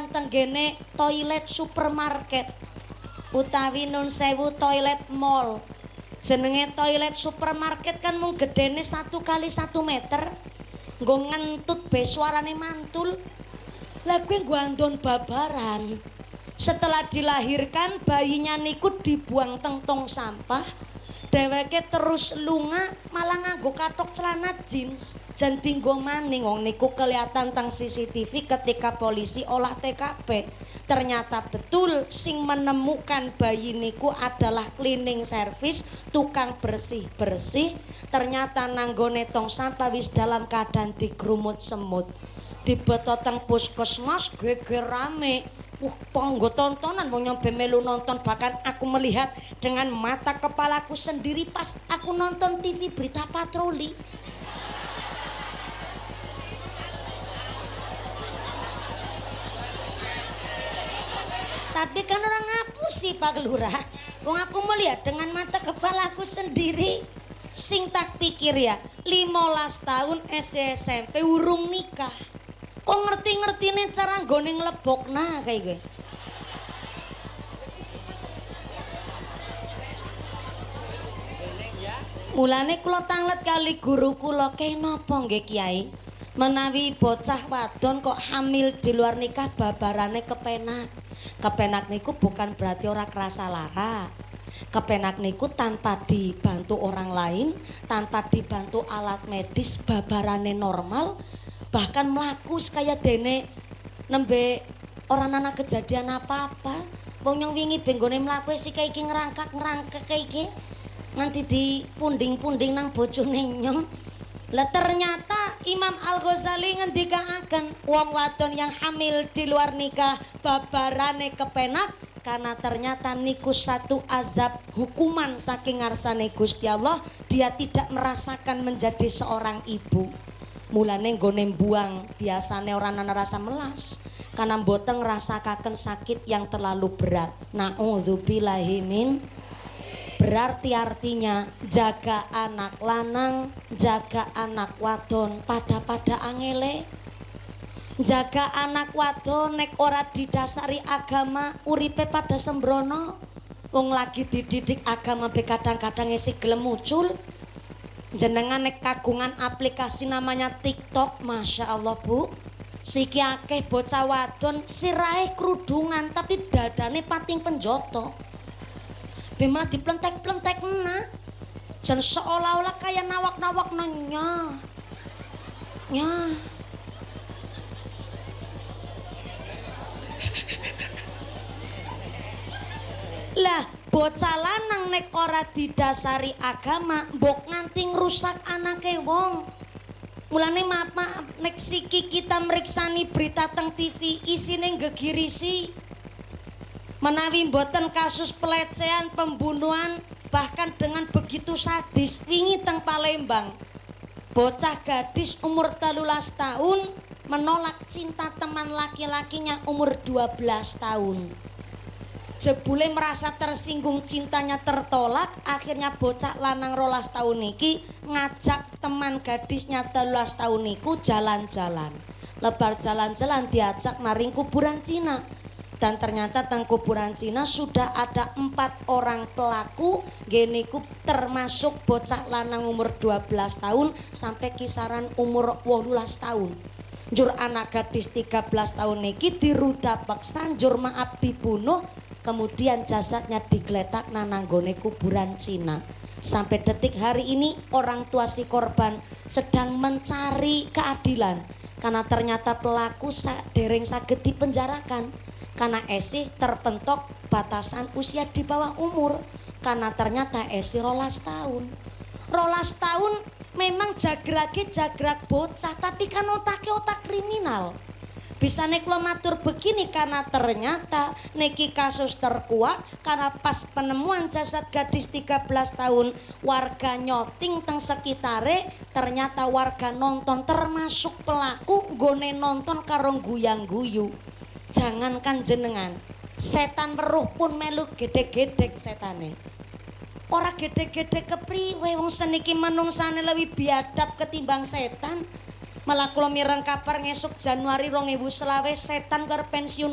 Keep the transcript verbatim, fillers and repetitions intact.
wonten tenggene toilet supermarket utawi nun sewu toilet mall. Jenenge toilet supermarket kan mung gedene satu kali satu meter, nggo ngentut be suarane mantul. Lah gue ngandon babaran. Setelah dilahirkan bayinya niku dibuang teng tong sampah. Dheweke terus lunga malah nganggo kathok celana jeans jan dinggo maning. Wong niku kelihatan teng C C T V ketika polisi olah T K P. Ternyata betul sing menemukan bayi niku adalah cleaning service, tukang bersih-bersih. Ternyata nanggone tong sampah wis dalam keadaan digrumut semut. Dibeto teng puskesmas geger rame. Wah, panggo tontonan wong nyampe melu nonton, bahkan aku melihat dengan mata kepalaku sendiri pas aku nonton T V berita patroli. Tapi kan orang ngapusi Pak Lurah. Wong aku melihat dengan mata kepalaku sendiri. Sing tak pikir ya, limolas tahun S M P urung nikah. Kok ngerti-ngertine cara nggone nglebokna kayak gue. Mulane kula tanglet kali guru kula, kenapa nggih Kiai? Menawi bocah wadon kok hamil di luar nikah babarane kepenak. Kepenak niku bukan berarti ora kerasa lara. Kepenak niku tanpa dibantu orang lain, tanpa dibantu alat medis, babarane normal. Bahkan melaku kaya dene nembe orang anak kejadian apa-apa. Wong yang wingi benggone mlaku sih kayak iki ngerangkak-ngerangkak kayak iki. Nanti di punding-punding nang bojone nyong. Lah ternyata Imam Al-Ghazali ngendikaaken wong wadon yang hamil di luar nikah babarane kepenak karena ternyata niku satu azab hukuman saking ngarsane Gusti Allah. Dia tidak merasakan menjadi seorang ibu. Mulane nggone buang biasane orang ana rasa melas karena mboten ngrasakaken sakit yang terlalu berat. Nauzubillahi min. Berarti artinya jaga anak lanang, jaga anak wadon pada-pada angele. Jaga anak wadon nek ora didasari agama uripe pada sembrono. Wong lagi dididik agama be kadang-kadang isi gelem muncul. Jenengan nek kagungan aplikasi namanya TikTok, Masya Allah Bu. Siki akeh bocah wadon sirahe kerudungan tapi dadane pating penjoto. Bema diplentek-plentek na. Jan seolah-olah kayak nawak-nawak nanya. Nya. Lah bocah lanang nek ora didasari agama mbok nganti ngrusak anake wong. Mulane maaf maaf nek siki kita meriksani berita teng T V isine gegirisi. Menawi mboten kasus pelecehan, pembunuhan bahkan dengan begitu sadis. Wingi teng Palembang bocah gadis umur telulas tahun menolak cinta teman laki-lakinya umur dua belas tahun. Jebule merasa tersinggung, cintanya tertolak, akhirnya bocah lanang rolas tahun niki ngajak teman gadisnya telulas tahun niku jalan-jalan. Lebar jalan-jalan diajak naring kuburan Cina. Dan ternyata teng kuburan Cina sudah ada empat orang pelaku, geniku termasuk bocah lanang umur dua belas tahun sampai kisaran umur wolulas tahun. Jur anak gadis tiga belas tahun niki diruda paksa, jur maaf dibunuh. Kemudian jasadnya digeletak nananggone kuburan Cina. Sampai detik hari ini orang tua si korban sedang mencari keadilan karena ternyata pelaku dereng saged dipenjarakan karena esih terpentok batasan usia di bawah umur karena ternyata esih rolas tahun. Rolas tahun memang jagrake jagrak bocah tapi kan otaknya otak kriminal. Bisa nek lo matur begini karena ternyata neki kasus terkuak karena pas penemuan jasad gadis tiga belas tahun warga nyoting teng sekitare, ternyata warga nonton termasuk pelaku gone nonton karo guyang-guyu. Jangankan jenengan, setan weruh pun melu gedhe-gedhek setane. Ora gedhe-gedhek kepriwe wong seniki manungsane luwih biadab ketimbang setan. Malah kula mireng kabar ngesuk Januari rong ewu selawe setan keur pensiun